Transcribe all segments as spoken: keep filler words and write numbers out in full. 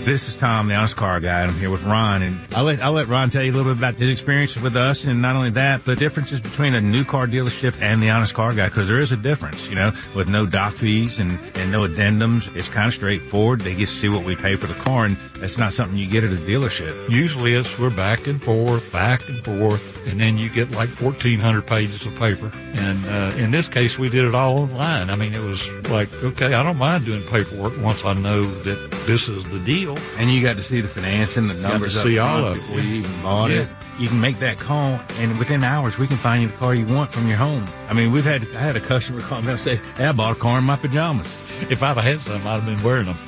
This is Tom, the Honest Car Guy. I'm here with Ron, and I'll let, I'll let Ron tell you a little bit about his experience with us, and not only that, but differences between a new car dealership and the Honest Car Guy, because there is a difference, you know, with no doc fees and, and no addendums. It's kind of straightforward. They get to see what we pay for the car, and that's not something you get at a dealership. Usually it's we're back and forth, back and forth, and then you get like fourteen hundred pages of paper. And uh, in this case, we did it all online. I mean, it was like, okay, I don't mind doing paperwork once I know that this is the deal. And you got to see the financing, the numbers up see all of before it. you even bought yeah. it. You can make that call, and within hours, we can find you the car you want from your home. I mean, we've had, I had a customer call me and say, hey, I bought a car in my pajamas. If I'd have had some, I'd have been wearing them.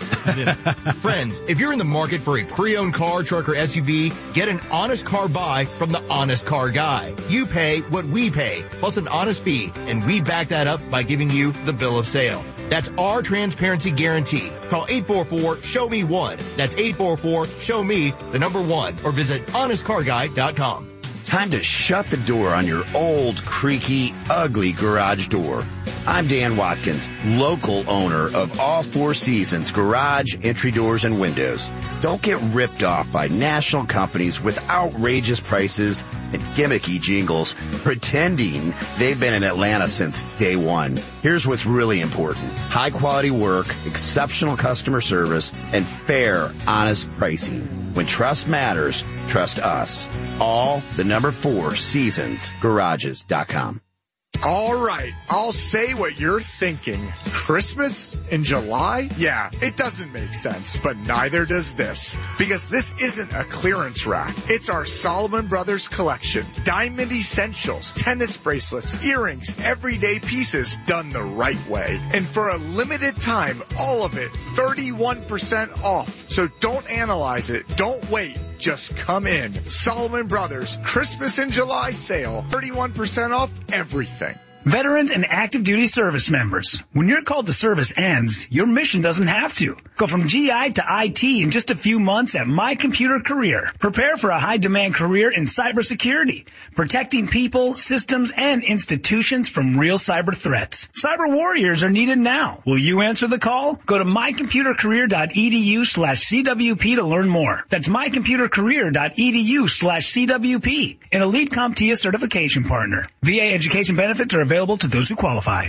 Friends, if you're in the market for a pre-owned car, truck, or S U V, get an honest car buy from the Honest Car Guy. You pay what we pay, plus an honest fee, and we back that up by giving you the bill of sale. That's our transparency guarantee. Call eight four four, show me one. That's eight four four, show me the number one, or visit honest car guy dot com. Time to shut the door on your old, creaky, ugly garage door. I'm Dan Watkins, local owner of All Four Seasons Garage, Entry Doors, and Windows. Don't get ripped off by national companies with outrageous prices and gimmicky jingles pretending they've been in Atlanta since day one. Here's what's really important. High quality work, exceptional customer service, and fair, honest pricing. When trust matters, trust us. All the number four seasons garages dot com. All right, I'll say what you're thinking. Christmas in July? Yeah, it doesn't make sense, but neither does this. Because this isn't a clearance rack. It's our Solomon Brothers collection. Diamond essentials, tennis bracelets, earrings, everyday pieces done the right way. And for a limited time, all of it thirty-one percent off. So don't analyze it. Don't wait. Just come in. Solomon Brothers Christmas in July sale. thirty-one percent off everything. Veterans and active duty service members, when your call to service ends, your mission doesn't have to. Go from G I to I T in just a few months at My Computer Career. Prepare for a high-demand career in cybersecurity, protecting people, systems, and institutions from real cyber threats. Cyber warriors are needed now. Will you answer the call? Go to my computer career dot e d u slash c w p to learn more. That's my computer career dot e d u slash c w p. An Elite CompTIA certification partner. V A education benefits are available available to those who qualify.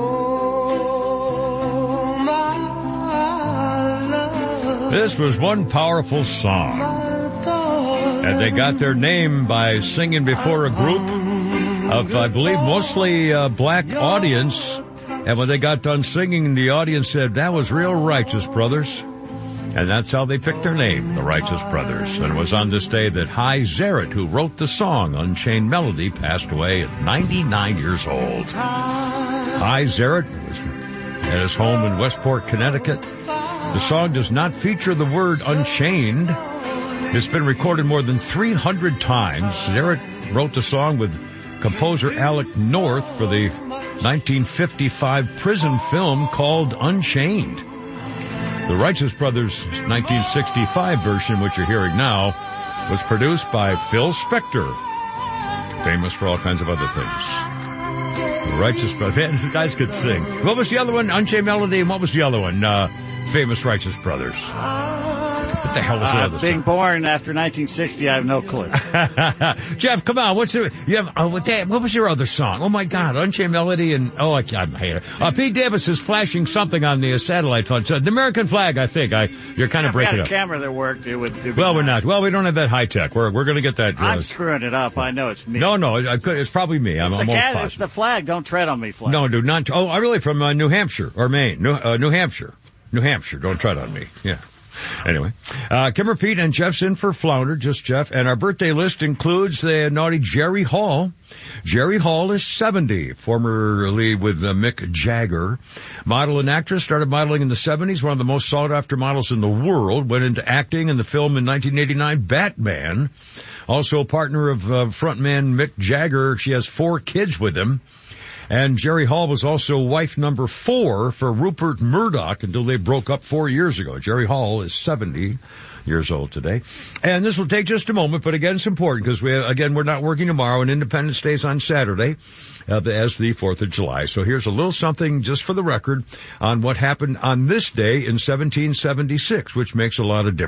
This was one powerful song. And they got their name by singing before a group of, I believe, mostly uh, black audience. And when they got done singing, the audience said, that was real Righteous Brothers. And that's how they picked their name, the Righteous Brothers. And it was on this day that Hy Zerrett, who wrote the song Unchained Melody, passed away at ninety-nine years old. Hy Zerrett was at his home in Westport, Connecticut. The song does not feature the word Unchained. It's been recorded more than three hundred times. Zerrett wrote the song with composer Alec North for the nineteen fifty-five prison film called Unchained. The Righteous Brothers' nineteen sixty-five version, which you're hearing now, was produced by Phil Spector, famous for all kinds of other things. The Righteous Brothers. Man, these guys could sing. What was the other one? Unchained Melody. And what was the other one? Uh, famous Righteous Brothers. What the hell was the uh, other being song? born after nineteen sixty, I have no clue. Jeff, come on. What's your, you have, uh, what, what was your other song? Oh, my God. Unchained Melody and, oh, I, I hate it. Uh, Pete Davis is flashing something on the uh, satellite phone. So the American flag, I think. I, you're kind of breaking up. up. If I had a camera that worked, it would, it would Well, we're nice. not. Well, we don't have that high tech. We're, we're going to get that. Uh, I'm screwing it up. I know it's me. No, no. It, it's probably me. It's I'm the almost cat, positive. It's the flag. Don't tread on me, flag. No, dude, not. Oh, I'm really from uh, New Hampshire or Maine. New, uh, New Hampshire. New Hampshire. Don't tread on me. Yeah. Anyway, uh, Kimmer Pete and Jeff's in for Flounder, just Jeff. And our birthday list includes the naughty Jerry Hall. Jerry Hall is seventy, formerly with uh, Mick Jagger. Model and actress, started modeling in the seventies, one of the most sought-after models in the world. Went into acting in the film in nineteen eighty-nine, Batman. Also a partner of uh, frontman Mick Jagger. She has four kids with him. And Jerry Hall was also wife number four for Rupert Murdoch until they broke up four years ago. Jerry Hall is seventy years old today. And this will take just a moment, but again, it's important because we, again, we're not working tomorrow and Independence Day's on Saturday, uh, as the fourth of July. So here's a little something just for the record on what happened on this day in seventeen seventy-six, which makes a lot of difference.